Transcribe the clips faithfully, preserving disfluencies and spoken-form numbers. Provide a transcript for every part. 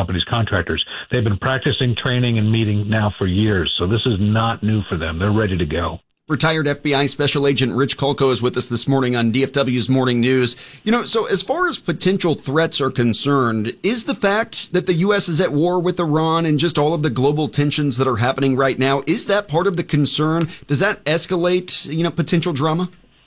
companies, contractors. They've been practicing, training, and meeting now for years. So this is not new for them. They're ready to go. Retired F B I Special Agent Rich Kolko is with us this morning on D F W's Morning News. You know, so as far as potential threats are concerned, is the fact that the U S is at war with Iran and just all of the global tensions that are happening right now, is that part of the concern? Does that escalate, you know, potential drama?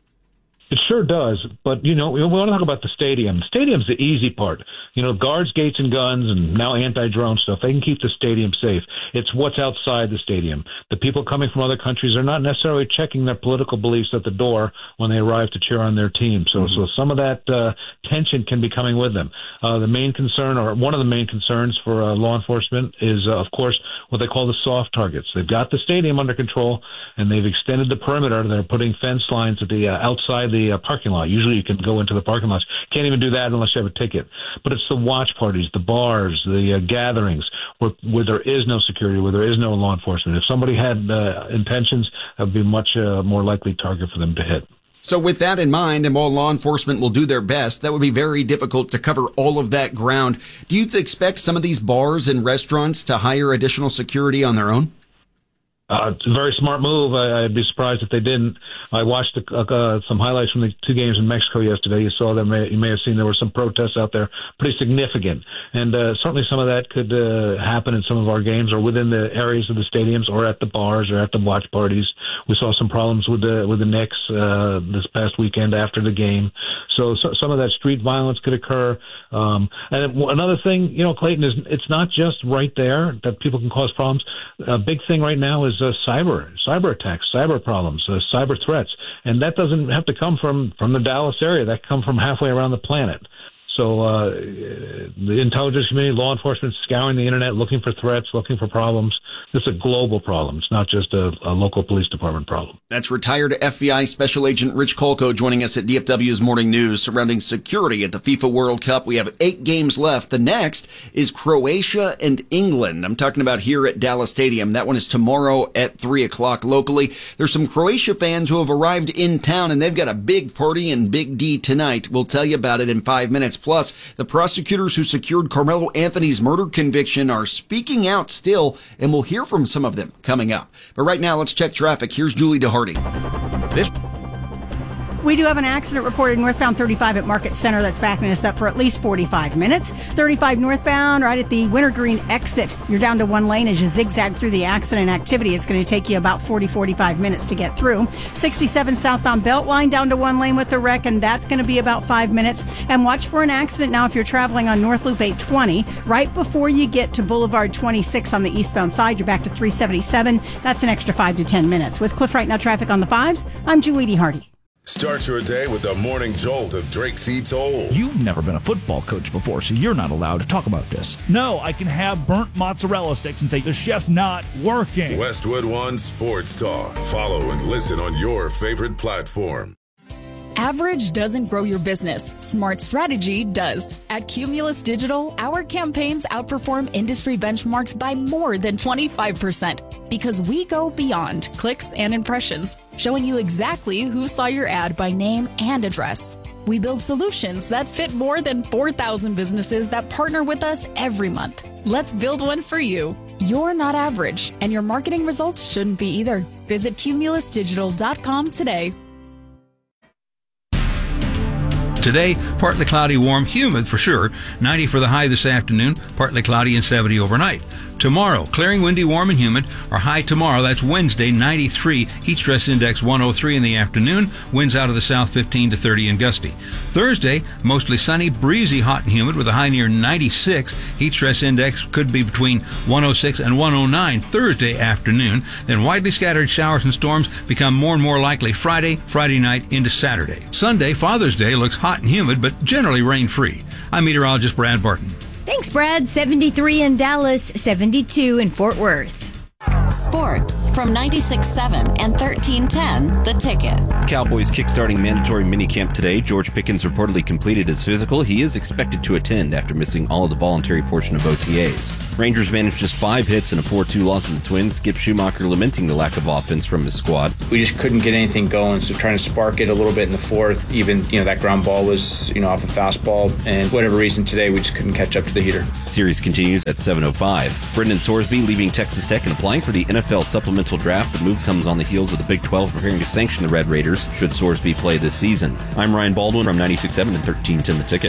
It sure does, but, you know, we want to talk about the stadium. The stadium's the easy part. You know, guards, gates, and guns, and now anti-drone stuff, they can keep the stadium safe. It's what's outside the stadium. The people coming from other countries are not necessarily checking their political beliefs at the door when they arrive to cheer on their team. So, mm-hmm. so some of that uh, tension can be coming with them. Uh, the main concern, or one of the main concerns for uh, law enforcement is, uh, of course, what they call the soft targets. They've got the stadium under control, and they've extended the perimeter. They're putting fence lines at the uh, outside the uh, parking lot. Usually you can go into the parking lots. Can't even do that unless you have a ticket. But it's the watch parties, the bars, the uh, gatherings where, where there is no security, where there is no law enforcement. If somebody had uh, intentions, that would be a much uh, more likely target for them to hit. So with that in mind, and while law enforcement will do their best, that would be very difficult to cover all of that ground. Do you expect some of these bars and restaurants to hire additional security on their own? Uh, it's a very smart move. I, I'd be surprised if they didn't. I watched uh, uh, some highlights from the two games in Mexico yesterday. You saw them. You may have seen there were some protests out there, pretty significant. And uh, certainly some of that could uh, happen in some of our games or within the areas of the stadiums or at the bars or at the watch parties. We saw some problems with the with the Knicks uh, this past weekend after the game. So, so some of that street violence could occur. Um, and another thing, you know, Clayton, is it's not just right there that people can cause problems. A big thing right now is uh, cyber, cyber attacks, cyber problems, uh, cyber threats. And that doesn't have to come from, from the Dallas area. That come from halfway around the planet. So uh, the intelligence community, law enforcement, scouring the internet, looking for threats, looking for problems. This is a global problem. It's not just a, a local police department problem. That's retired F B I Special Agent Rich Kolko joining us at D F W's Morning News surrounding security at the FIFA World Cup. We have eight games left. The next is Croatia and England. I'm talking about here at Dallas Stadium. That one is tomorrow at three o'clock locally. There's some Croatia fans who have arrived in town, and they've got a big party in Big D tonight. We'll tell you about it in five minutes. Plus, the prosecutors who secured Carmelo Anthony's murder conviction are speaking out still, and we'll hear from some of them coming up. But right now, let's check traffic. Here's Julie DeHardy. This We do have an accident reported northbound thirty-five at Market Center that's backing us up for at least forty-five minutes. thirty-five northbound right at the Wintergreen exit. You're down to one lane as you zigzag through the accident activity. It's going to take you about forty, forty-five minutes to get through. sixty-seven southbound Beltline down to one lane with the wreck, and that's going to be about five minutes. And watch for an accident now if you're traveling on North Loop eight twenty. Right before you get to Boulevard twenty-six on the eastbound side, you're back to three seventy-seven. That's an extra five to ten minutes. With Cliff Right Now traffic on the fives, I'm Julie DeHardy. Start your day with the morning jolt of Drake C. Toll. You've never been a football coach before, so you're not allowed to talk about this. No, I can have burnt mozzarella sticks and say, the chef's not working. Westwood One Sports Talk. Follow and listen on your favorite platform. Average doesn't grow your business. Smart strategy does. At Cumulus Digital, our campaigns outperform industry benchmarks by more than twenty-five percent because we go beyond clicks and impressions, showing you exactly who saw your ad by name and address. We build solutions that fit more than four thousand businesses that partner with us every month. Let's build one for you. You're not average, and your marketing results shouldn't be either. Visit cumulus digital dot com today. Today, partly cloudy, warm, humid for sure. ninety for the high this afternoon, partly cloudy and seventy overnight. Tomorrow, clearing, windy, warm, and humid. Our high tomorrow, that's Wednesday, ninety-three. Heat stress index one oh three in the afternoon. Winds out of the south fifteen to thirty and gusty. Thursday, mostly sunny, breezy, hot and humid with a high near ninety-six. Heat stress index could be between one oh six and one oh nine Thursday afternoon. Then widely scattered showers and storms become more and more likely Friday, Friday night into Saturday. Sunday, Father's Day, looks hot and humid, but generally rain-free. I'm meteorologist Brad Barton. Thanks, Brad. seventy-three in Dallas, seventy-two in Fort Worth. Sports from ninety-six point seven and thirteen ten, The Ticket. Cowboys kickstarting mandatory minicamp today. George Pickens reportedly completed his physical. He is expected to attend after missing all of the voluntary portion of O T As. Rangers managed just five hits and a four two loss to the Twins. Skip Schumacher lamenting the lack of offense from his squad. We just couldn't get anything going, so trying to spark it a little bit in the fourth. Even, you know, that ground ball was, you know, off a fastball, and for whatever reason today, we just couldn't catch up to the heater. Series continues at seven oh five. Brendan Sorsby leaving Texas Tech and applying for the N F L supplemental draft. The move comes on the heels of the Big twelve preparing to sanction the Red Raiders should Sorsby play this season. I'm Ryan Baldwin from ninety-six point seven and thirteen ten The Ticket.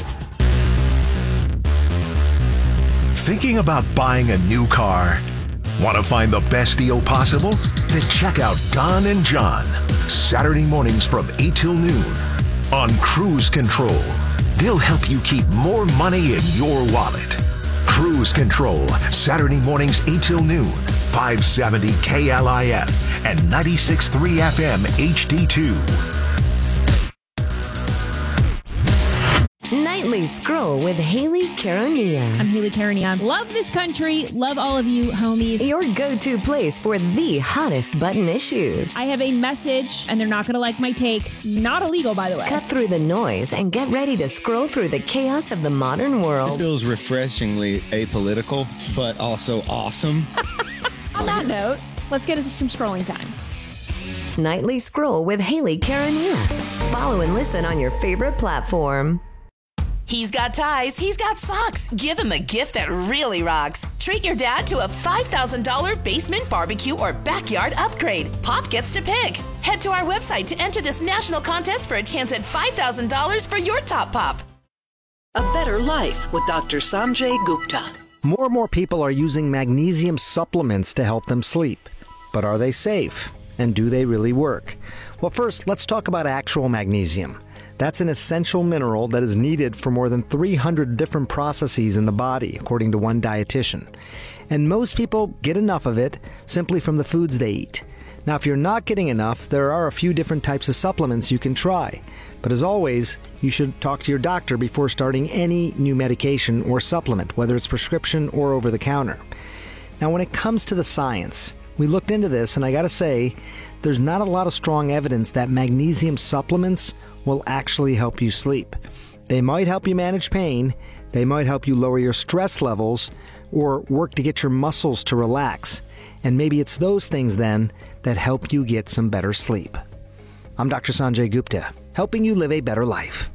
Thinking about buying a new car? Want to find the best deal possible? Then check out Don and John, Saturday mornings from eight till noon on Cruise Control. They'll help you keep more money in your wallet. Cruise Control, Saturday mornings eight till noon, five seventy K L I F and ninety-six point three F M H D two. Nightly Scroll with Haley Caronia. I'm Haley Caronia. Love this country. Love all of you, homies. Your go-to place for the hottest button issues. I have a message, and they're not going to like my take. Not illegal, by the way. Cut through the noise and get ready to scroll through the chaos of the modern world. This feels refreshingly apolitical, but also awesome. On that note, let's get into some scrolling time. Nightly Scroll with Haley Caronia. Follow and listen on your favorite platform. He's got ties, he's got socks. Give him a gift that really rocks. Treat your dad to a five thousand dollars basement barbecue or backyard upgrade. Pop gets to pick. Head to our website to enter this national contest for a chance at five thousand dollars for your top pop. A better life with Doctor Sanjay Gupta. More and more people are using magnesium supplements to help them sleep. But are they safe? And do they really work? Well, first, let's talk about actual magnesium. That's an essential mineral that is needed for more than three hundred different processes in the body, according to one dietitian. And most people get enough of it simply from the foods they eat. Now, if you're not getting enough, there are a few different types of supplements you can try. But as always, you should talk to your doctor before starting any new medication or supplement, whether it's prescription or over the counter. Now, when it comes to the science, we looked into this, and I gotta say, there's not a lot of strong evidence that magnesium supplements will actually help you sleep. They might help you manage pain, they might help you lower your stress levels, or work to get your muscles to relax. And maybe it's those things then that help you get some better sleep. I'm Doctor Sanjay Gupta, helping you live a better life.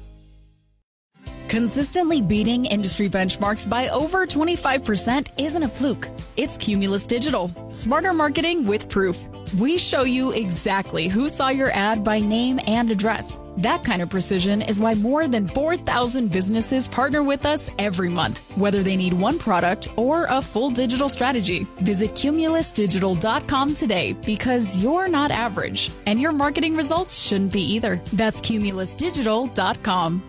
Consistently beating industry benchmarks by over twenty-five percent isn't a fluke. It's Cumulus Digital. Smarter marketing with proof. We show you exactly who saw your ad by name and address. That kind of precision is why more than four thousand businesses partner with us every month, whether they need one product or a full digital strategy. Visit cumulus digital dot com today because you're not average, and your marketing results shouldn't be either. That's cumulus digital dot com.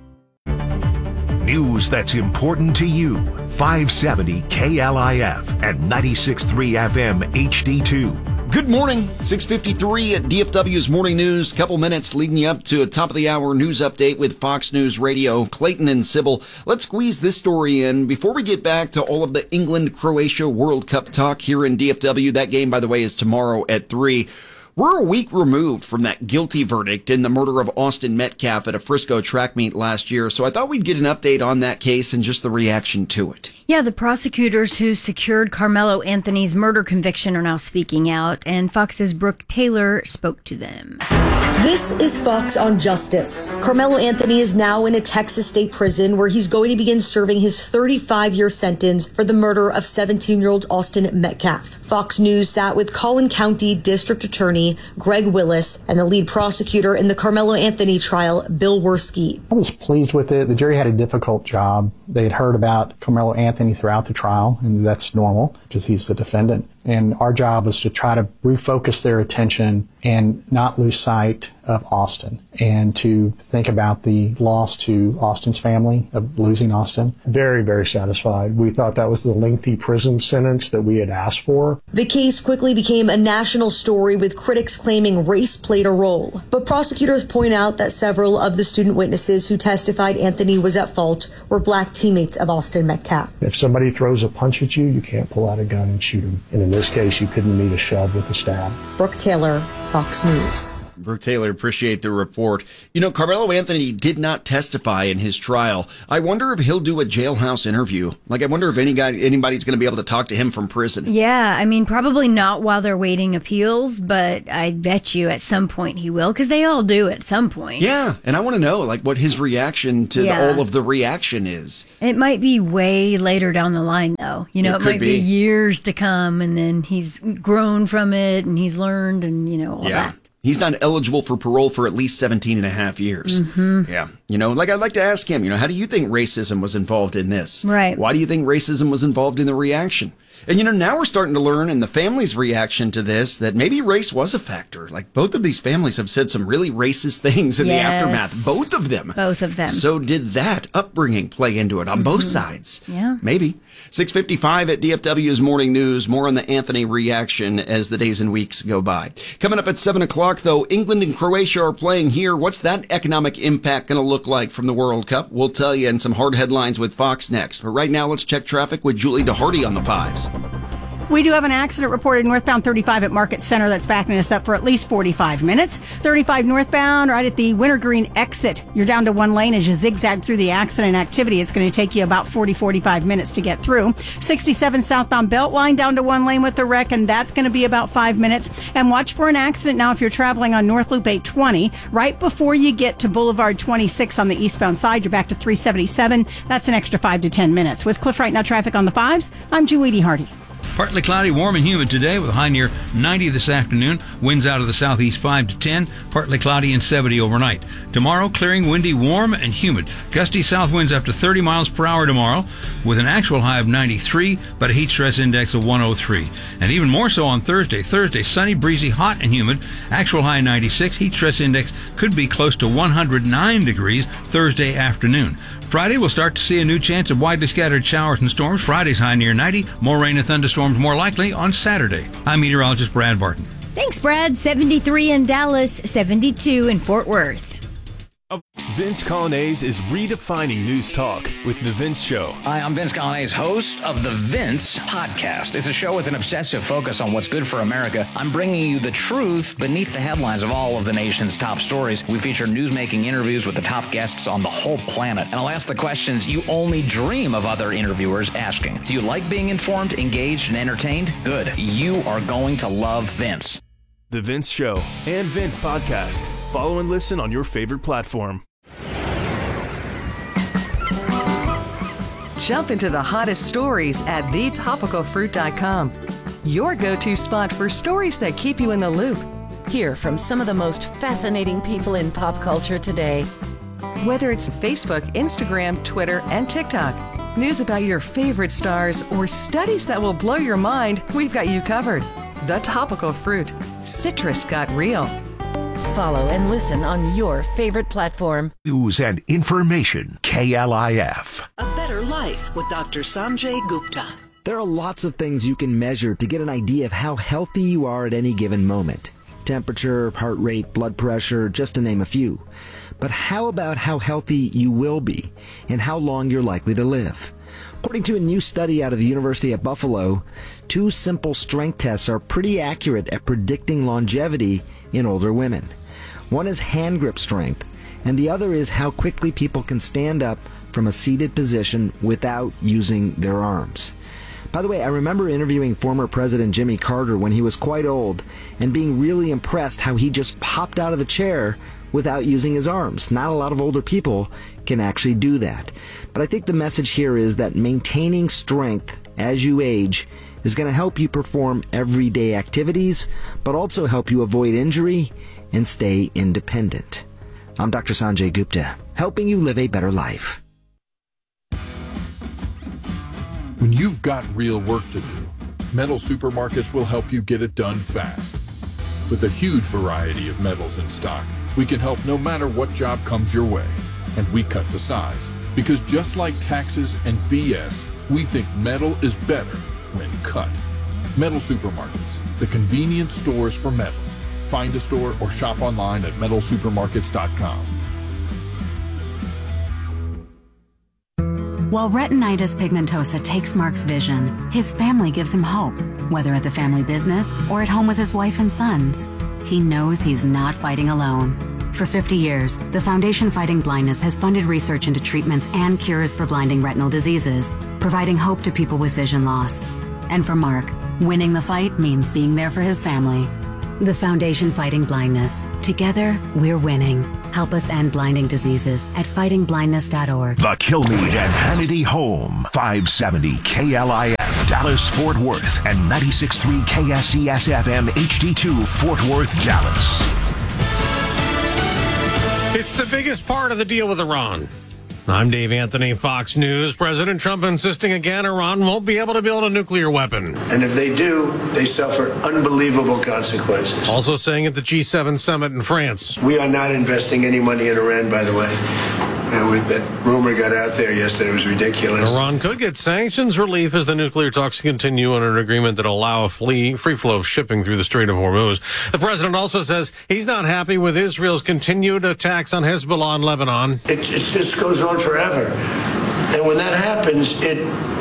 News that's important to you. five seventy K L I F and ninety-six point three F M H D two. Good morning. six fifty-three at D F W's Morning News. Couple minutes leading you up to a top of the hour news update with Fox News Radio. Clayton and Sybil, let's squeeze this story in before we get back to all of the England-Croatia World Cup talk here in D F W. That game, by the way, is tomorrow at three. We're a week removed from that guilty verdict in the murder of Austin Metcalf at a Frisco track meet last year, so I thought we'd get an update on that case and just the reaction to it. Yeah, the prosecutors who secured Carmelo Anthony's murder conviction are now speaking out, and Fox's Brooke Taylor spoke to them. This is Fox on Justice. Carmelo Anthony is now in a Texas state prison where he's going to begin serving his thirty-five-year sentence for the murder of seventeen-year-old Austin Metcalf. Fox News sat with Collin County District Attorney Greg Willis and the lead prosecutor in the Carmelo Anthony trial, Bill Werski. I was pleased with it. The jury had a difficult job. They had heard about Carmelo Anthony throughout the trial, and that's normal because he's the defendant. And our job was to try to refocus their attention and not lose sight of Austin and to think about the loss to Austin's family of losing Austin. Very, very satisfied. We thought that was the lengthy prison sentence that we had asked for. The case quickly became a national story with critics claiming race played a role. But prosecutors point out that several of the student witnesses who testified Anthony was at fault were black teammates of Austin Metcalf. If somebody throws a punch at you, you can't pull out a gun and shoot him. And in this case, you couldn't meet a shove with a stab. Brooke Taylor, Fox News. Brooke Taylor, appreciate the report. You know, Carmelo Anthony did not testify in his trial. I wonder if he'll do a jailhouse interview. Like, I wonder if any guy, anybody's going to be able to talk to him from prison. Yeah, I mean, probably not while they're waiting appeals, but I bet you at some point he will, because they all do at some point. Yeah, and I want to know, like, what his reaction to Yeah. the, all of the reaction is. It might be way later down the line, though. You know, It it, could might be. be. years to come, and then he's grown from it, and he's learned, and, you know, all yeah. that. He's not eligible for parole for at least seventeen and a half years. Mhm. Yeah. You know, like I'd like to ask him, you know, how do you think racism was involved in this? Right. Why do you think racism was involved in the reaction? And, you know, now we're starting to learn in the family's reaction to this that maybe race was a factor. Like, both of these families have said some really racist things in Yes. the aftermath. Both of them. Both of them. So did that upbringing play into it on both Mhm. sides? Yeah. Maybe. six fifty-five at D F W's Morning News. More on the Anthony reaction as the days and weeks go by. Coming up at seven o'clock, though, England and Croatia are playing here. What's that economic impact going to look like from the World Cup? We'll tell you, and some hard headlines with Fox next. But right now, let's check traffic with Julie DeHardy on the fives. We do have an accident reported northbound thirty-five at Market Center that's backing us up for at least forty-five minutes. thirty-five northbound, right at the Wintergreen exit. You're down to one lane as you zigzag through the accident activity. It's going to take you about forty, forty-five minutes to get through. sixty-seven southbound Beltline down to one lane with the wreck, and that's going to be about five minutes. And watch for an accident now if you're traveling on North Loop eight twenty. Right before you get to Boulevard twenty-six on the eastbound side, you're back to three seventy-seven. That's an extra five to ten minutes. With Cliff Right Now traffic on the fives, I'm Julie DeHardy. Partly cloudy, warm and humid today with a high near ninety this afternoon. Winds out of the southeast five to ten. Partly cloudy and seventy overnight. Tomorrow, clearing, windy, warm and humid. Gusty south winds up to thirty miles per hour tomorrow with an actual high of ninety-three, but a heat stress index of one oh three. And even more so on Thursday. Thursday, sunny, breezy, hot and humid. Actual high ninety-six. Heat stress index could be close to one hundred nine degrees Thursday afternoon. Friday, we'll start to see a new chance of widely scattered showers and storms. Friday's high near ninety. More rain and thunderstorms more likely on Saturday. I'm meteorologist Brad Barton. Thanks, Brad. seventy-three in Dallas, seventy-two in Fort Worth. Vince Colonnese is redefining news talk with The Vince Show. Hi, I'm Vince Colonnese, host of The Vince Podcast. It's a show with an obsessive focus on what's good for America. I'm bringing you the truth beneath the headlines of all of the nation's top stories. We feature news-making interviews with the top guests on the whole planet. And I'll ask the questions you only dream of other interviewers asking. Do you like being informed, engaged, and entertained? Good. You are going to love Vince. The Vince Show and Vince Podcast. Follow and listen on your favorite platform. Jump into the hottest stories at the topical fruit dot com. Your go-to spot for stories that keep you in the loop. Hear from some of the most fascinating people in pop culture today. Whether it's Facebook, Instagram, Twitter, and TikTok, news about your favorite stars, or studies that will blow your mind, we've got you covered. The Topical Fruit. Citrus got real. Follow and listen on your favorite platform. News and information. K L I F. A Better Life with Doctor Sanjay Gupta. There are lots of things you can measure to get an idea of how healthy you are at any given moment. Temperature, heart rate, blood pressure, just to name a few. But how about how healthy you will be and how long you're likely to live? According to a new study out of the University at Buffalo, two simple strength tests are pretty accurate at predicting longevity in older women. One is hand grip strength, and the other is how quickly people can stand up from a seated position without using their arms. By the way, I remember interviewing former President Jimmy Carter when he was quite old and being really impressed how he just popped out of the chair without using his arms. Not a lot of older people can actually do that. But I think the message here is that maintaining strength as you age is going to help you perform everyday activities, but also help you avoid injury and stay independent. I'm Doctor Sanjay Gupta, helping you live a better life. When you've got real work to do, Metal Supermarkets will help you get it done fast. With a huge variety of metals in stock, we can help no matter what job comes your way. And we cut the size. Because just like taxes and B S, we think metal is better when cut. Metal Supermarkets, the convenient stores for metal. Find a store or shop online at metal supermarkets dot com. While retinitis pigmentosa takes Mark's vision, his family gives him hope, whether at the family business or at home with his wife and sons. he knows he's not fighting alone. For fifty years, the Foundation Fighting Blindness has funded research into treatments and cures for blinding retinal diseases, providing hope to people with vision loss. And for Mark, winning the fight means being there for his family. The Foundation Fighting Blindness. Together, we're winning. Help us end blinding diseases at fighting blindness dot org. The Kilmeade and Hannity Home. five seventy K L I F Dallas Fort Worth and ninety-six point three K S E S F M H D two Fort Worth, Dallas. It's the biggest part of the deal with Iran. I'm Dave Anthony, Fox News. President Trump insisting again Iran won't be able to build a nuclear weapon. And if they do, they suffer unbelievable consequences. Also saying at the G seven summit in France. We are not investing any money in Iran, by the way. And with that rumor got out there yesterday, it was ridiculous. Iran could get sanctions relief as the nuclear talks continue on an agreement that will allow a free flow of shipping through the Strait of Hormuz. The president also says he's not happy with Israel's continued attacks on Hezbollah in Lebanon. It, it just goes on forever. And when that happens, it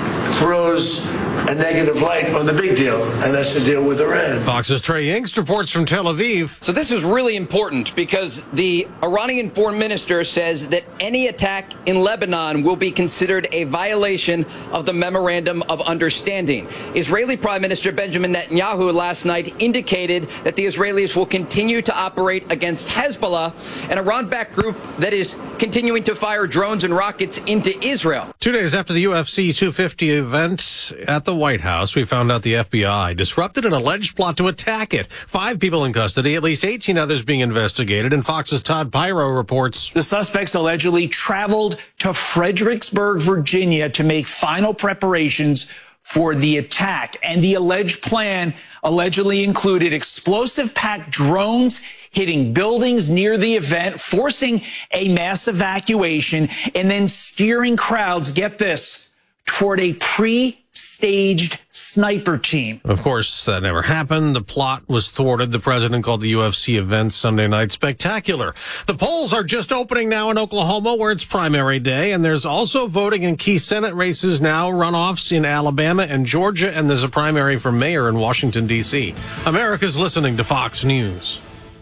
throws a negative light on the big deal, and that's the deal with Iran. Fox's Trey Yingst reports from Tel Aviv. So this is really important because the Iranian foreign minister says that any attack in Lebanon will be considered a violation of the Memorandum of Understanding. Israeli Prime Minister Benjamin Netanyahu last night indicated that the Israelis will continue to operate against Hezbollah, an Iran-backed group that is continuing to fire drones and rockets into Israel. Two days after the U F C two fifty event at the White House, we found out the F B I disrupted an alleged plot to attack it. Five people in custody, at least eighteen others being investigated, and Fox's Todd Pyro reports. The suspects allegedly traveled to Fredericksburg, Virginia to make final preparations for the attack. And the alleged plan allegedly included explosive-packed drones hitting buildings near the event, forcing a mass evacuation, and then steering crowds, get this, toward a pre-staged sniper team. Of course, that never happened. The plot was thwarted. The president called the U F C event Sunday night spectacular. The polls are just opening now in Oklahoma, where it's primary day, and there's also voting in key Senate races now, runoffs in Alabama and Georgia, and there's a primary for mayor in Washington, D C America's listening to Fox News.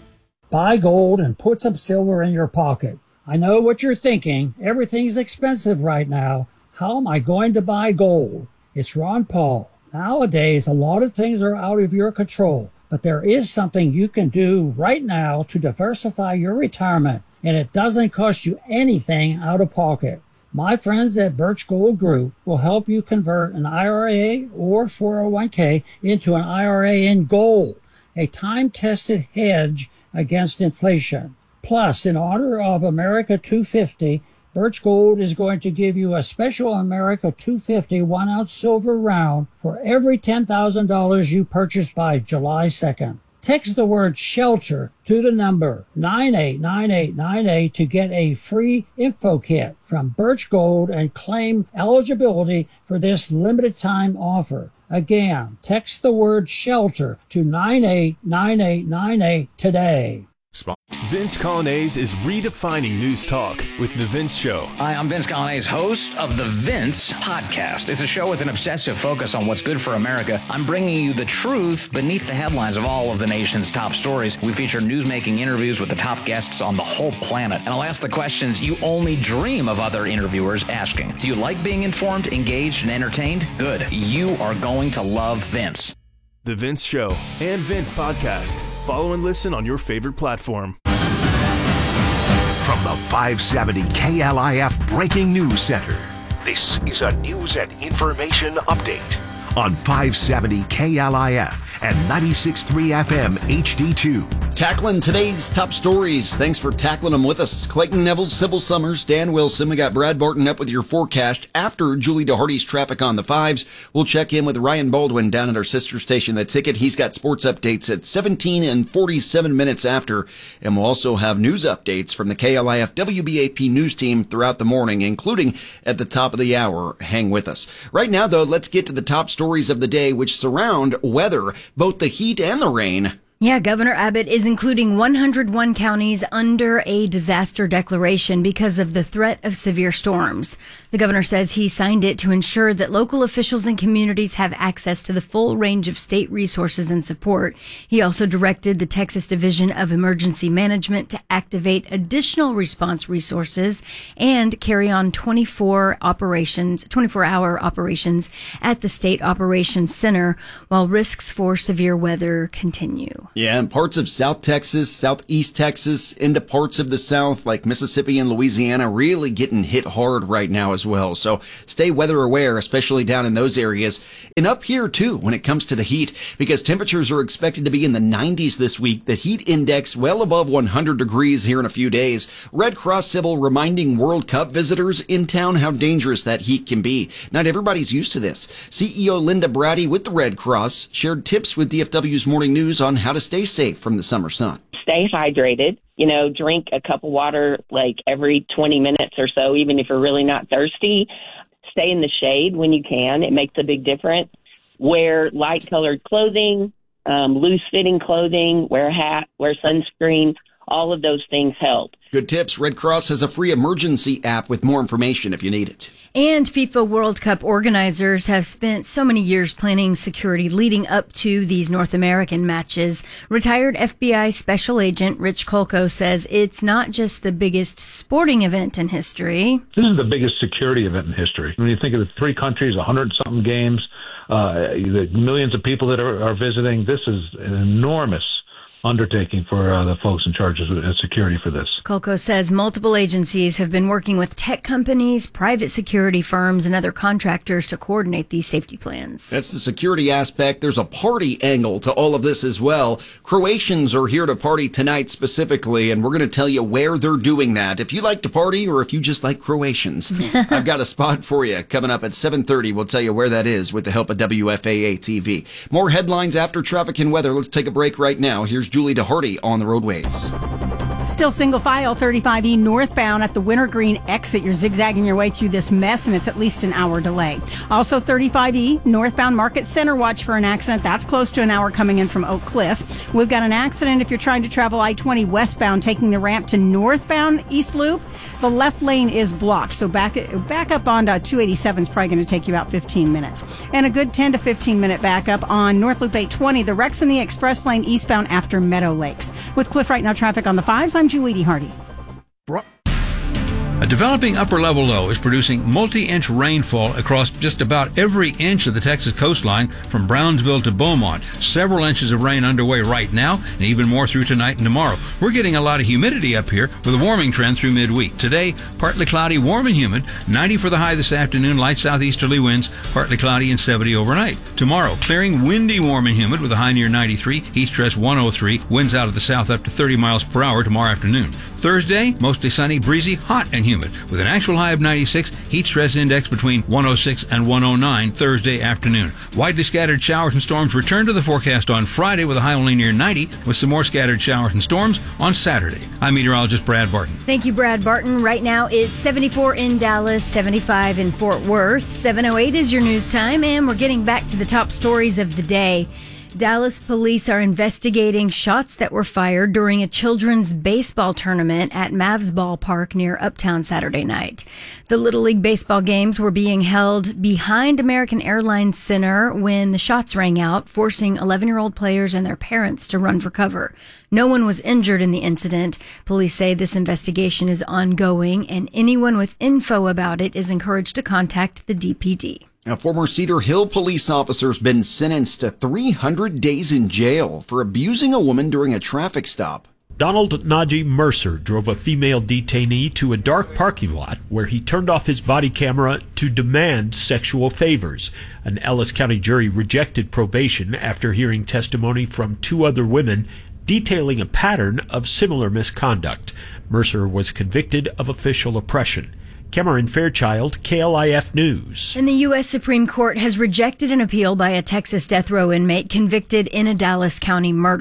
Buy gold and put some silver in your pocket. I know what you're thinking. Everything's expensive right now. How am I going to buy gold? It's Ron Paul. Nowadays, a lot of things are out of your control, but there is something you can do right now to diversify your retirement, and it doesn't cost you anything out of pocket. My friends at Birch Gold Group will help you convert an I R A or four oh one k into an I R A in gold, a time-tested hedge against inflation. Plus, in honor of America two fifty, Birch Gold is going to give you a special America two fifty one-ounce silver round for every ten thousand dollars you purchase by July second. Text the word SHELTER to the number nine eight nine eight nine eight to get a free info kit from Birch Gold and claim eligibility for this limited time offer. Again, text the word SHELTER to nine eight nine eight nine eight today. Vince Coglianese is redefining news talk with The Vince Show. Hi, I'm Vince Coglianese, host of The Vince Podcast. It's a show with an obsessive focus on what's good for America. I'm bringing you the truth beneath the headlines of all of the nation's top stories. We feature newsmaking interviews with the top guests on the whole planet. And I'll ask the questions you only dream of other interviewers asking. Do you like being informed, engaged, and entertained? Good. You are going to love Vince. The Vince Show and Vince Podcast. Follow and listen on your favorite platform. From the five seventy K L I F Breaking News Center, this is a news and information update on five seventy K L I F and ninety-six point three F M H D two. Tackling today's top stories. Thanks for tackling them with us. Clayton Neville, Sybil Summers, Dan Wilson. We got Brad Barton up with your forecast after Julie DeHardy's traffic on the fives. We'll check in with Ryan Baldwin down at our sister station, The Ticket. He's got sports updates at seventeen and forty-seven minutes after. And we'll also have news updates from the K L I F W B A P news team throughout the morning, including at the top of the hour. Hang with us. Right now, though, let's get to the top stories of the day, which surround weather, both the heat and the rain. Yeah, Governor Abbott is including one hundred one counties under a disaster declaration because of the threat of severe storms. The governor says he signed it to ensure that local officials and communities have access to the full range of state resources and support. He also directed the Texas Division of Emergency Management to activate additional response resources and carry on twenty-four operations, twenty-four hour operations at the State Operations Center while risks for severe weather continue. Yeah, and parts of South Texas, Southeast Texas, into parts of the South like Mississippi and Louisiana really getting hit hard right now as well. So stay weather aware, especially down in those areas. And up here too, when it comes to the heat, because temperatures are expected to be in the nineties this week. The heat index well above one hundred degrees here in a few days. Red Cross Civil reminding World Cup visitors in town how dangerous that heat can be. Not everybody's used to this. C E O Linda Brady with the Red Cross shared tips with D F W's Morning News on how to stay safe from the summer sun. Stay hydrated. You know, drink a cup of water like every twenty minutes or so, even if you're really not thirsty. Stay in the shade when you can. It makes a big difference. Wear light-colored clothing, um, loose-fitting clothing, wear a hat, wear sunscreen. All of those things help. Good tips. Red Cross has a free emergency app with more information if you need it. And FIFA World Cup organizers have spent so many years planning security leading up to these North American matches. Retired F B I Special Agent Rich Kolko says it's not just the biggest sporting event in history. This is the biggest security event in history. When you think of the three countries, a hundred something games, uh, the millions of people that are, are visiting, this is an enormous undertaking for uh, the folks in charge of security for this. Kolko says multiple agencies have been working with tech companies, private security firms, and other contractors to coordinate these safety plans. That's the security aspect. There's a party angle to all of this as well. Croatians are here to party tonight specifically, and we're going to tell you where they're doing that. If you like to party or if you just like Croatians, I've got a spot for you. Coming up at seven thirty, we'll tell you where that is with the help of W F A A T V. More headlines after traffic and weather. Let's take a break right now. Here's Julie DeHardy on the roadways. Still single file thirty-five E northbound at the Wintergreen exit. You're zigzagging your way through this mess, and it's at least an hour delay. Also thirty-five E northbound Market Center, watch for an accident. That's close to an hour coming in from Oak Cliff. We've got an accident if you're trying to travel I twenty westbound, taking the ramp to northbound East Loop. The left lane is blocked, so back back up on uh, two eighty-seven is probably going to take you about fifteen minutes. And a good ten to fifteen minute backup on North Loop eight twenty, the wrecks in the express lane eastbound after Meadow Lakes. With Cliff Right Now traffic on the fives, I'm Julie DeHardy. A developing upper level low is producing multi-inch rainfall across just about every inch of the Texas coastline from Brownsville to Beaumont. Several inches of rain underway right now, and even more through tonight and tomorrow. We're getting a lot of humidity up here with a warming trend through midweek. Today, partly cloudy, warm and humid, ninety for the high this afternoon, light southeasterly winds, partly cloudy and seventy overnight. Tomorrow, clearing, windy, warm and humid with a high near ninety-three, heat stress one oh three, winds out of the south up to thirty miles per hour tomorrow afternoon. Thursday, mostly sunny, breezy, hot and humid with an actual high of ninety-six, heat stress index between one oh six and one oh nine Thursday afternoon. Widely scattered showers and storms return to the forecast on Friday with a high only near ninety, with some more scattered showers and storms on Saturday. I'm meteorologist Brad Barton. Thank you, Brad Barton. Right now it's seventy-four in Dallas, seventy-five in Fort Worth. seven oh eight is your news time, and we're getting back to the top stories of the day. Dallas police are investigating shots that were fired during a children's baseball tournament at Mavs Ballpark near Uptown Saturday night. The Little League baseball games were being held behind American Airlines Center when the shots rang out, forcing eleven-year-old players and their parents to run for cover. No one was injured in the incident. Police say this investigation is ongoing, and anyone with info about it is encouraged to contact the D P D. A former Cedar Hill police officer has been sentenced to three hundred days in jail for abusing a woman during a traffic stop. Donald Najee Mercer drove a female detainee to a dark parking lot where he turned off his body camera to demand sexual favors. An Ellis County jury rejected probation after hearing testimony from two other women detailing a pattern of similar misconduct. Mercer was convicted of official oppression. Cameron Fairchild, K L I F News. And the U S Supreme Court has rejected an appeal by a Texas death row inmate convicted in a Dallas County murder.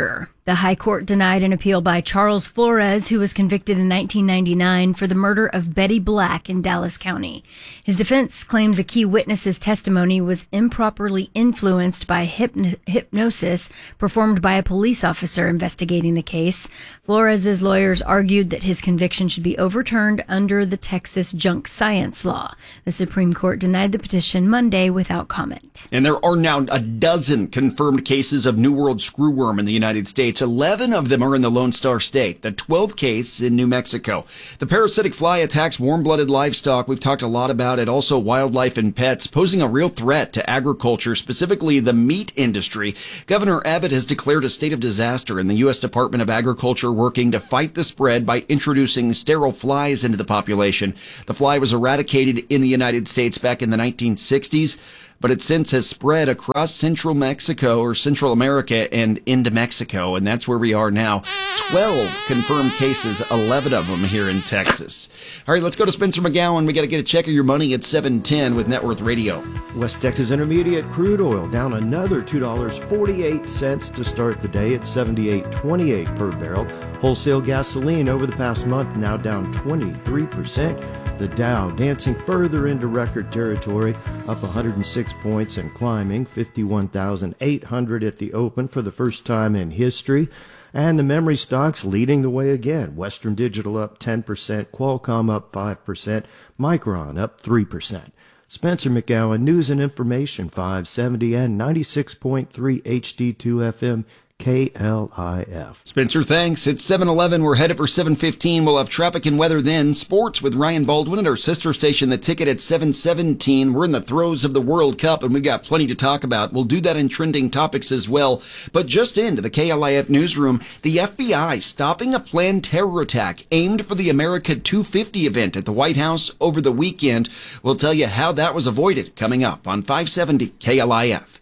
The High Court denied an appeal by Charles Flores, who was convicted in nineteen ninety-nine for the murder of Betty Black in Dallas County. His defense claims a key witness's testimony was improperly influenced by hypno- hypnosis performed by a police officer investigating the case. Flores' lawyers argued that his conviction should be overturned under the Texas junk science law. The Supreme Court denied the petition Monday without comment. And there are now a dozen confirmed cases of New World screwworm in the United States. eleven of them are in the Lone Star State, the twelfth case in New Mexico. The parasitic fly attacks warm-blooded livestock. We've talked a lot about it. Also wildlife and pets, posing a real threat to agriculture, specifically the meat industry. Governor Abbott has declared a state of disaster, and the U S Department of Agriculture working to fight the spread by introducing sterile flies into the population. The fly was eradicated in the United States back in the nineteen sixties. But it since has spread across central Mexico or Central America and into Mexico. And that's where we are now. twelve confirmed cases, eleven of them here in Texas. All right, let's go to Spencer McGowan. We got to get a check of your money at seven ten with Net Worth Radio. West Texas Intermediate crude oil down another two dollars and forty-eight cents to start the day at seventy-eight twenty-eight per barrel. Wholesale gasoline over the past month now down twenty-three percent. The Dow dancing further into record territory, up one hundred six points and climbing fifty-one thousand eight hundred at the open for the first time in history. And the memory stocks leading the way again. Western Digital up ten percent, Qualcomm up five percent, Micron up three percent. Spencer McGowan, News and Information, five seventy and ninety-six point three H D two F M. K L I F. Spencer, thanks. It's seven eleven. We're headed for seven fifteen. We'll have traffic and weather then. Sports with Ryan Baldwin at our sister station, The Ticket, at seven seventeen. We're in the throes of the World Cup, and we've got plenty to talk about. We'll do that in trending topics as well. But just into the K L I F newsroom, the F B I stopping a planned terror attack aimed for the America two fifty event at the White House over the weekend. We'll tell you how that was avoided coming up on five seventy K L I F.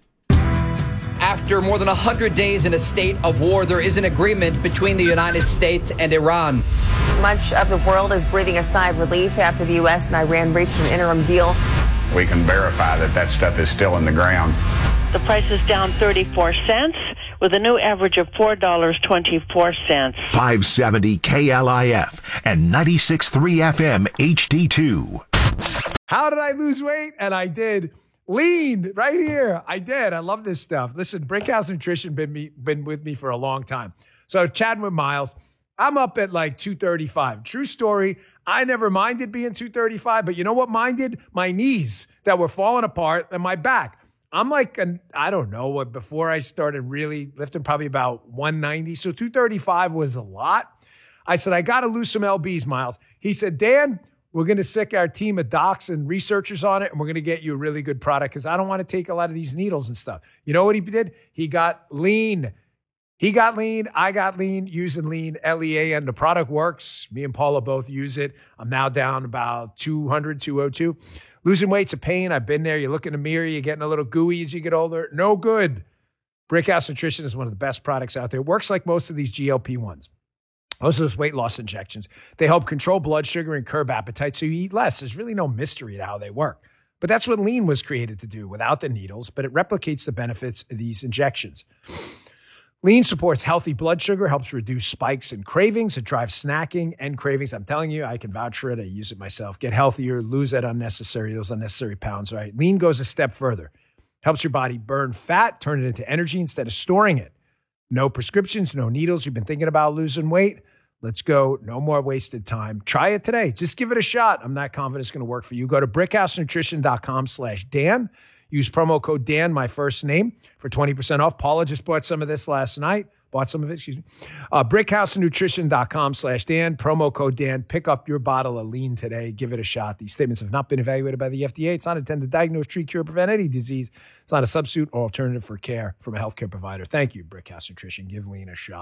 After more than one hundred days in a state of war, there is an agreement between the United States and Iran. Much of the world is breathing a sigh of relief after the U S and Iran reached an interim deal. We can verify that that stuff is still in the ground. The price is down thirty-four cents with a new average of four dollars and twenty-four cents. five seventy K L I F and ninety-six point three F M H D two. How did I lose weight? And I did. Lean right here. I did. I love this stuff. Listen, Brickhouse Nutrition been me been with me for a long time. So chatting with Miles, I'm up at like two thirty-five. True story. I never minded being two thirty-five, but you know what minded? My knees that were falling apart and my back. I'm like, an, I don't know what, before I started really lifting, probably about one ninety. So two thirty-five was a lot. I said, I got to lose some L Bs, Miles. He said, Dan, we're going to sick our team of docs and researchers on it, and we're going to get you a really good product because I don't want to take a lot of these needles and stuff. You know what he did? He got lean. He got lean. I got lean using lean, L E A N. The product works. Me and Paula both use it. I'm now down about two hundred, two oh two. Losing weight's a pain. I've been there. You look in the mirror, you're getting a little gooey as you get older. No good. Brickhouse Nutrition is one of the best products out there. It works like most of these G L P ones. Most of those weight loss injections. They help control blood sugar and curb appetite so you eat less. There's really no mystery to how they work. But that's what lean was created to do without the needles, but it replicates the benefits of these injections. Lean supports healthy blood sugar, helps reduce spikes and cravings. It drives snacking and cravings. I'm telling you, I can vouch for it. I use it myself. Get healthier, lose that unnecessary, those unnecessary pounds, right? Lean goes a step further. Helps your body burn fat, turn it into energy instead of storing it. No prescriptions, no needles. You've been thinking about losing weight? Let's go. No more wasted time. Try it today. Just give it a shot. I'm not confident it's going to work for you. Go to brickhousenutrition.com slash Dan. Use promo code Dan, my first name, for twenty percent off. Paula just bought some of this last night. Bought some of it, excuse me. Uh, brickhousenutrition.com slash Dan. Promo code Dan. Pick up your bottle of lean today. Give it a shot. These statements have not been evaluated by the F D A. It's not intended to diagnose, treat, cure, prevent any disease. It's not a substitute or alternative for care from a healthcare provider. Thank you, Brickhouse Nutrition. Give lean a shot.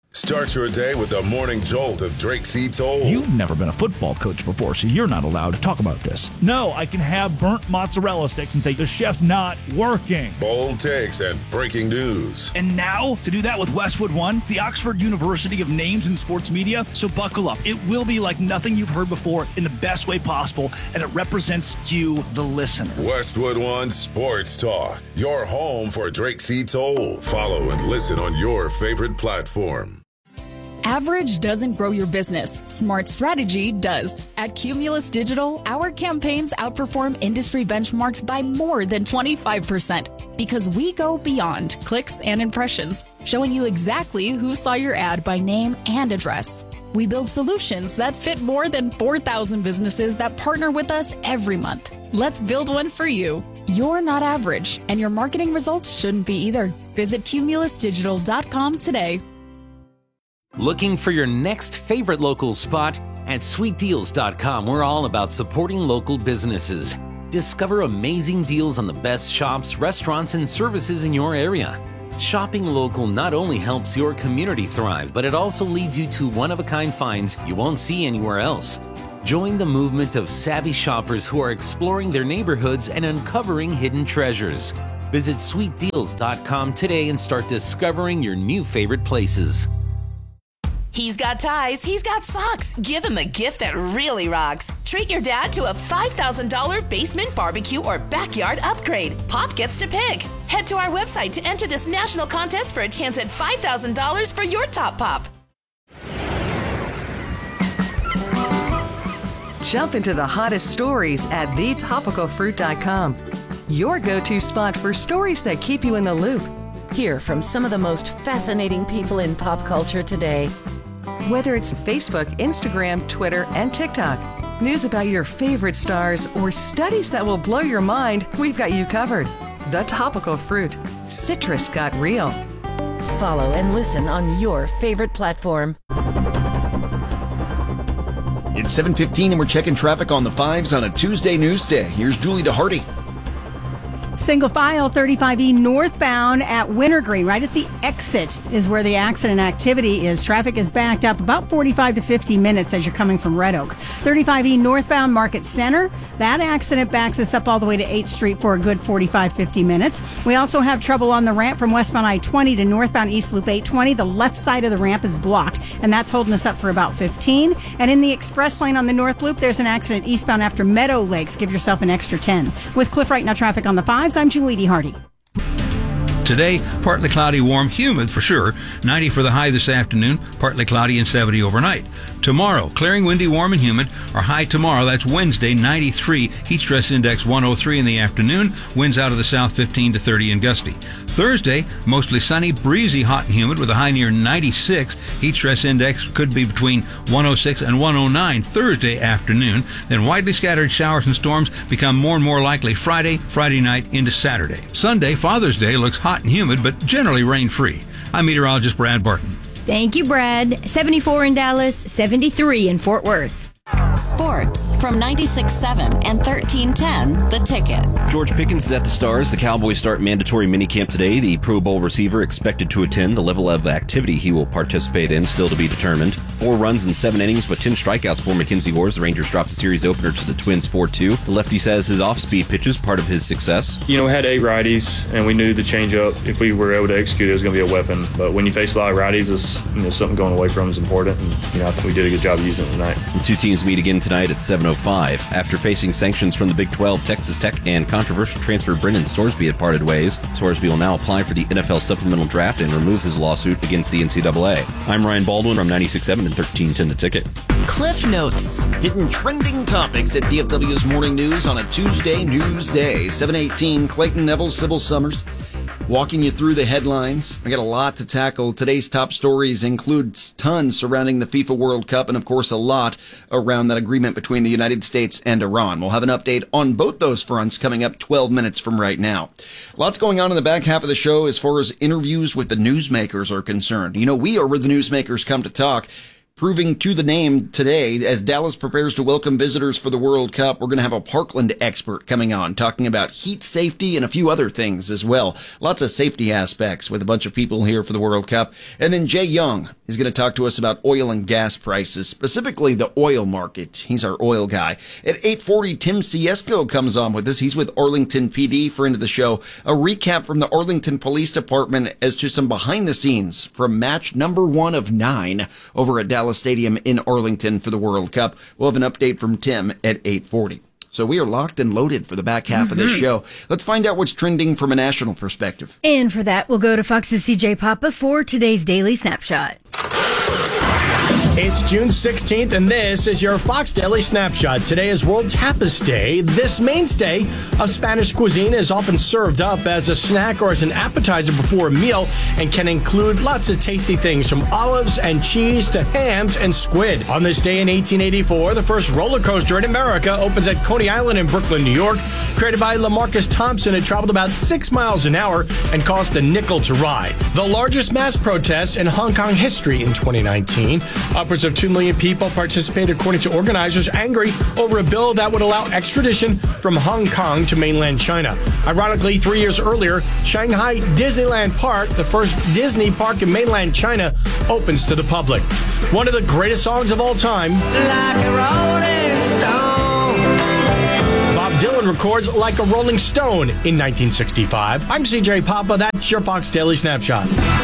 Start your day with the morning jolt of Drake C. Toll. You've never been a football coach before, so you're not allowed to talk about this. No, I can have burnt mozzarella sticks and say the chef's not working. Bold takes and breaking news. And now, to do that with Westwood One, the Oxford University of names in sports media. So buckle up. It will be like nothing you've heard before in the best way possible, and it represents you, the listener. Westwood One Sports Talk, your home for Drake C. Toll. Follow and listen on your favorite platform. Average doesn't grow your business. Smart strategy does. At Cumulus Digital, our campaigns outperform industry benchmarks by more than twenty-five percent because we go beyond clicks and impressions, showing you exactly who saw your ad by name and address. We build solutions that fit more than four thousand businesses that partner with us every month. Let's build one for you. You're not average, and your marketing results shouldn't be either. Visit cumulus digital dot com today. Looking for your next favorite local spot? At sweet deals dot com, we're all about supporting local businesses. Discover amazing deals on the best shops, restaurants, and services in your area. Shopping local not only helps your community thrive, but it also leads you to one-of-a-kind finds you won't see anywhere else. Join the movement of savvy shoppers who are exploring their neighborhoods and uncovering hidden treasures. Visit sweet deals dot com today and start discovering your new favorite places. He's got ties, he's got socks. Give him a gift that really rocks. Treat your dad to a five thousand dollars basement barbecue or backyard upgrade. Pop gets to pick. Head to our website to enter this national contest for a chance at five thousand dollars for your top pop. Jump into the hottest stories at the topical fruit dot com. Your go-to spot for stories that keep you in the loop. Hear from some of the most fascinating people in pop culture today. Whether it's Facebook, Instagram, Twitter, and TikTok, news about your favorite stars, or studies that will blow your mind, we've got you covered. The Topical Fruit. Citrus got real. Follow and listen on your favorite platform. It's seven fifteen and we're checking traffic on the fives on a Tuesday news day. Here's Julie DeHarty. Single file thirty-five E northbound at Wintergreen, right at the exit is where the accident activity is. Traffic is backed up about forty-five to fifty minutes as you're coming from Red Oak. thirty-five E northbound Market Center. That accident backs us up all the way to eighth Street for a good forty-five, fifty minutes. We also have trouble on the ramp from westbound I twenty to northbound East Loop eight twenty. The left side of the ramp is blocked, and that's holding us up for about fifteen. And in the express lane on the North Loop, there's an accident eastbound after Meadow Lakes. Give yourself an extra ten. With Cliff Right Now traffic on the fives, I'm Julie DeHarty. Today, partly cloudy, warm, humid for sure. ninety for the high this afternoon, partly cloudy and seventy overnight. Tomorrow, clearing, windy, warm, and humid. Our high tomorrow, that's Wednesday, ninety-three. Heat stress index one oh three in the afternoon. Winds out of the south fifteen to thirty and gusty. Thursday, mostly sunny, breezy, hot and humid with a high near ninety-six. Heat stress index could be between one oh six and one oh nine Thursday afternoon. Then widely scattered showers and storms become more and more likely Friday, Friday night into Saturday. Sunday, Father's Day, looks hot and humid, but generally rain-free. I'm meteorologist Brad Barton. Thank you, Brad. seventy-four in Dallas, seventy-three in Fort Worth. Sports from ninety-six point seven and thirteen ten, The Ticket. George Pickens is at the Stars. The Cowboys start mandatory minicamp today. The Pro Bowl receiver expected to attend. The level of activity he will participate in still to be determined. Four runs in seven innings, but ten strikeouts for Mackenzie Hores. The Rangers dropped the series opener to the Twins four two. The lefty says his off-speed pitch is part of his success. You know, we had eight righties, and we knew the changeup, if we were able to execute it, it was going to be a weapon. But when you face a lot of righties, it's, you know, something going away from them is important. And, you know, I think we did a good job using it tonight. The two teams meet again tonight at seven oh five. After facing sanctions from the Big twelve, Texas Tech and controversial transfer Brendan Sorsby had parted ways. Sorsby will now apply for the N F L supplemental draft and remove his lawsuit against the N C double A. I'm Ryan Baldwin from ninety-six point seven and thirteen ten The Ticket. Cliff Notes. Hidden trending topics at D F W's Morning News on a Tuesday news day. seven eighteen, Clayton Neville, Sybil Summers. Walking you through the headlines. We got a lot to tackle. Today's top stories include tons surrounding the FIFA World Cup and, of course, a lot around that agreement between the United States and Iran. We'll have an update on both those fronts coming up twelve minutes from right now. Lots going on in the back half of the show as far as interviews with the newsmakers are concerned. You know, we are where the newsmakers come to talk. proving to the name today. As Dallas prepares to welcome visitors for the World Cup, we're going to have a Parkland expert coming on talking about heat safety and a few other things as well. Lots of safety aspects with a bunch of people here for the World Cup. And then Jay Young is going to talk to us about oil and gas prices, specifically the oil market. He's our oil guy. At eight forty, Tim Siesko comes on with us. He's with Arlington P D for End of the Show. A recap from the Arlington Police Department as to some behind the scenes from match number one of nine over at Dallas Stadium in Arlington for the World Cup. We'll have an update from Tim at eight forty. So we are locked and loaded for the back half mm-hmm. of this show. Let's find out what's trending from a national perspective. And for that, we'll go to Fox's C J Papa for today's Daily Snapshot. It's June sixteenth, and this is your Fox Daily Snapshot. Today is World Tapas Day. This mainstay of Spanish cuisine is often served up as a snack or as an appetizer before a meal and can include lots of tasty things from olives and cheese to hams and squid. On this day in eighteen eighty-four, the first roller coaster in America opens at Coney Island in Brooklyn, New York. Created by LaMarcus Thompson, it traveled about six miles an hour and cost a nickel to ride. The largest mass protest in Hong Kong history in twenty nineteen. Upwards of two million people participated, according to organizers, angry over a bill that would allow extradition from Hong Kong to mainland China. Ironically, three years earlier, Shanghai Disneyland Park, the first Disney park in mainland China, opens to the public. One of the greatest songs of all time. Like a Rolling Stone. Bob Dylan records Like a Rolling Stone in nineteen sixty-five. I'm C J Papa. That's your Fox Daily Snapshot.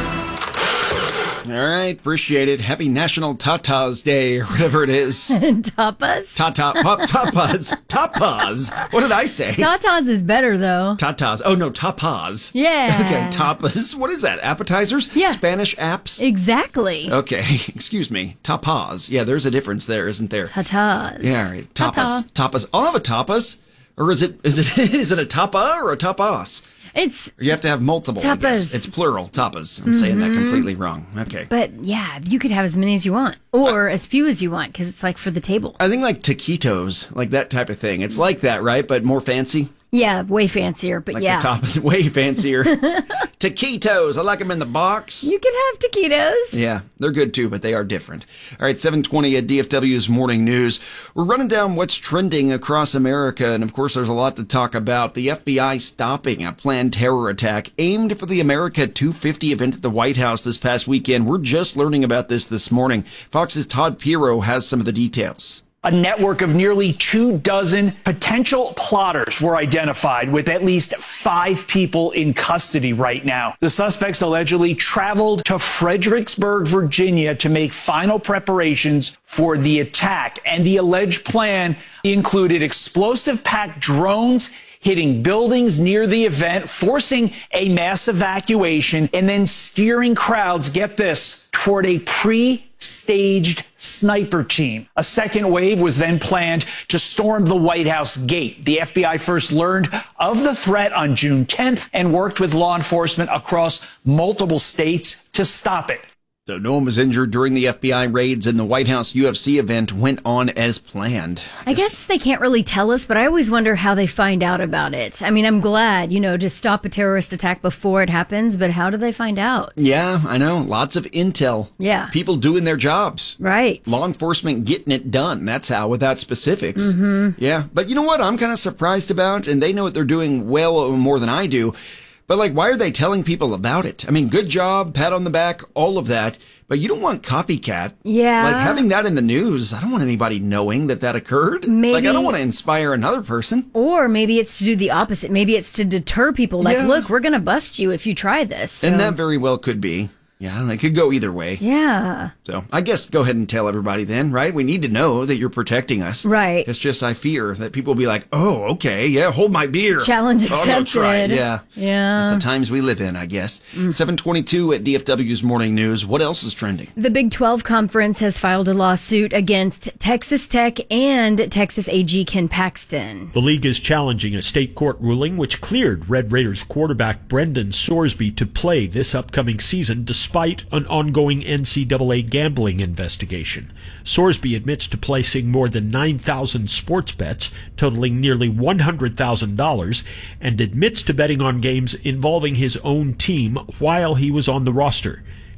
All right, appreciate it. Happy National Tatas Day, or whatever it is. Tapas? Tata, pop, tapas. Tapas. What did I say? Tatas is better, though. Tatas. Oh, no, tapas. Yeah. Okay, tapas. What is that? Appetizers? Yeah. Spanish apps? Exactly. Okay, excuse me. Tapas. Yeah, there's a difference there, isn't there? Tatas. Yeah, all right. Tapas. Tata. Tapas. I'll have a tapas. Or is it is it is it a tapa or a tapas? It's you have to have multiple. Tapas. I guess. It's plural. Tapas. I'm mm-hmm. saying that completely wrong. Okay. But yeah, you could have as many as you want, or uh, as few as you want, because it's like for the table. I think like taquitos, like that type of thing. It's like that, right? But more fancy. Yeah, way fancier, but like yeah. The tapas, way fancier. Taquitos. I like them in the box. You can have taquitos. Yeah, they're good too, but they are different. All right, seven twenty at D F W's Morning News. We're running down what's trending across America, and of course there's a lot to talk about. The F B I stopping a planned terror attack aimed for the America two fifty event at the White House this past weekend. We're just learning about this this morning. Fox's Todd Pirro has some of the details. A network of nearly two dozen potential plotters were identified, with at least five people in custody right now. The suspects allegedly traveled to Fredericksburg, Virginia to make final preparations for the attack. And the alleged plan included explosive-packed drones hitting buildings near the event, forcing a mass evacuation, and then steering crowds, get this, toward a pre-staged sniper team. A second wave was then planned to storm the White House gate. The F B I first learned of the threat on June tenth and worked with law enforcement across multiple states to stop it. So no one was injured during the F B I raids, and the White House U F C event went on as planned. I guess, I guess they can't really tell us, but I always wonder how they find out about it. I mean, I'm glad, you know, to stop a terrorist attack before it happens, but how do they find out? Yeah, I know. Lots of intel. Yeah. People doing their jobs. Right. Law enforcement getting it done. That's how, without specifics. Mm-hmm. Yeah. But you know what I'm kind of surprised about? And they know what they're doing well more than I do. But, like, why are they telling people about it? I mean, good job, pat on the back, all of that. But you don't want copycat. Yeah. Like, having that in the news, I don't want anybody knowing that that occurred. Maybe. Like, I don't want to inspire another person. Or maybe it's to do the opposite. Maybe it's to deter people. Like, yeah. Look, we're going to bust you if you try this. So. And that very well could be. Yeah, I don't know, it could go either way. Yeah. So I guess go ahead and tell everybody then, right? We need to know that you're protecting us. Right. It's just I fear that people will be like, oh, okay, yeah, hold my beer. Challenge accepted. Oh, no, try it. Yeah. Yeah. That's the times we live in, I guess. Mm. seven twenty-two at D F W's Morning News. What else is trending? The Big twelve Conference has filed a lawsuit against Texas Tech and Texas A G Ken Paxton. The league is challenging a state court ruling which cleared Red Raiders quarterback Brendan Sorsby to play this upcoming season despite an ongoing N C double A gambling investigation. Sorsby admits to placing more than nine thousand sports bets, totaling nearly one hundred thousand dollars, and admits to betting on games involving his own team while he was on the roster.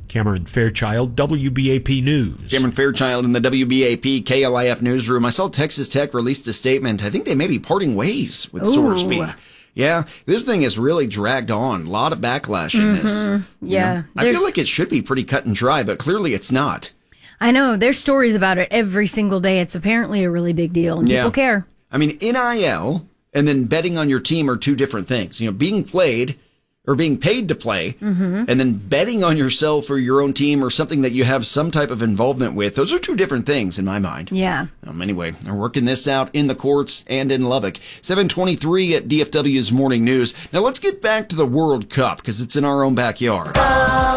Cameron Fairchild, W B A P News. Cameron Fairchild in the W B A P K L I F newsroom. I saw Texas Tech released a statement. I think they may be parting ways with Ooh. Sorsby. Yeah, this thing has really dragged on. A lot of backlash in Mm-hmm. this. You Yeah. know? I feel like it should be pretty cut and dry, but clearly it's not. I know. There's stories about it every single day. It's apparently a really big deal, and Yeah. people care. I mean, N I L and then betting on your team are two different things. You know, being played or being paid to play, Mm-hmm. and then betting on yourself or your own team or something that you have some type of involvement with. Those are two different things in my mind. Yeah. Um, anyway, they're working this out in the courts and in Lubbock. seven twenty-three at D F W's Morning News. Now let's get back to the World Cup because it's in our own backyard.